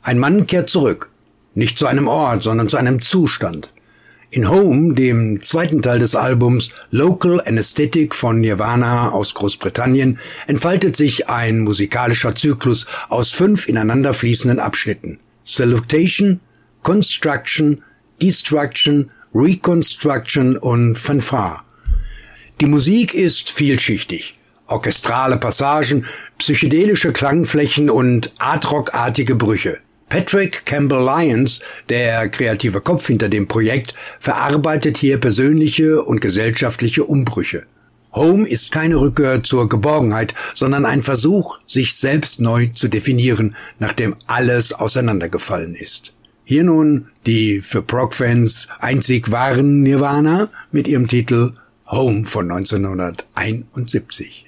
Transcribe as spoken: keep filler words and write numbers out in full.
Ein Mann kehrt zurück, nicht zu einem Ort, sondern zu einem Zustand. In Home, dem zweiten Teil des Albums Local Anesthetic von Nirvana aus Großbritannien, entfaltet sich ein musikalischer Zyklus aus fünf ineinander fließenden Abschnitten. Salutation, Construction, Destruction, Reconstruction und Fanfare. Die Musik ist vielschichtig. Orchestrale Passagen, psychedelische Klangflächen und Art-Rock-artige Brüche. Patrick Campbell-Lyons, der kreative Kopf hinter dem Projekt, verarbeitet hier persönliche und gesellschaftliche Umbrüche. Home ist keine Rückkehr zur Geborgenheit, sondern ein Versuch, sich selbst neu zu definieren, nachdem alles auseinandergefallen ist. Hier nun die für Prog-Fans einzig wahren Nirvana mit ihrem Titel Home von neunzehnhunderteinundsiebzig.